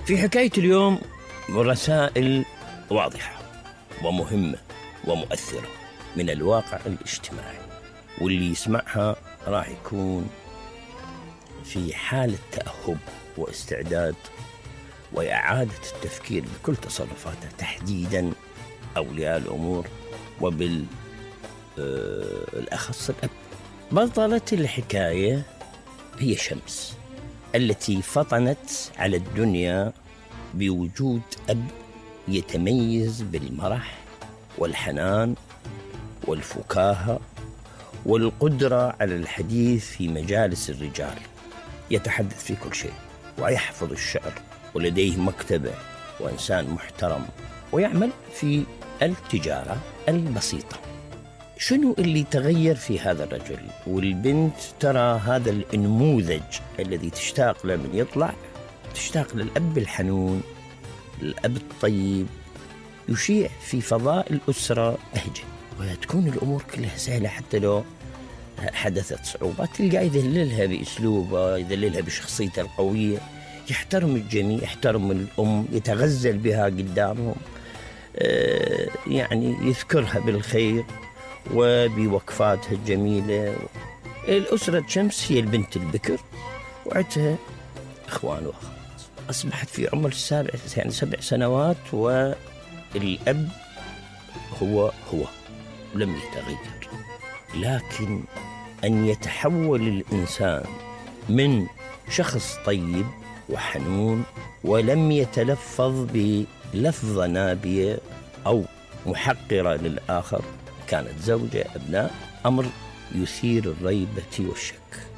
في حكاية اليوم رسائل واضحة ومهمة ومؤثرة من الواقع الاجتماعي، واللي يسمعها راح يكون في حالة تأهب واستعداد وإعادة التفكير بكل تصرفاته، تحديدا أولياء الأمور وبالأخص الأب. بطلة الحكاية هي شمس التي فطنت على الدنيا بوجود أب يتميز بالمرح والحنان والفكاهة والقدرة على الحديث في مجالس الرجال، يتحدث في كل شيء ويحفظ الشعر ولديه مكتبة وإنسان محترم ويعمل في التجارة البسيطة. شنو اللي تغير في هذا الرجل؟ والبنت ترى هذا النموذج الذي تشتاق له من يطلع، تشتاق للأب الحنون، الأب الطيب، يشيع في فضاء الأسرة بهجة، وتكون الأمور كلها سهلة. حتى لو حدثت صعوبات تلقى يذللها بأسلوبه، يذللها بشخصيته القوية، يحترم الجميع، يحترم الأم، يتغزل بها قدامهم، يعني يذكرها بالخير وبوقفاتها الجميلة. الأسرة شمس هي البنت البكر وعدها إخوان وأخوات، أصبحت في عمر 7 سنوات والأب هو لم يتغير. لكن أن يتحول الإنسان من شخص طيب وحنون ولم يتلفظ بلفظة نابية أو محقرة للآخر، كانت زوجة أبناء، أمر يثير الريبة والشك.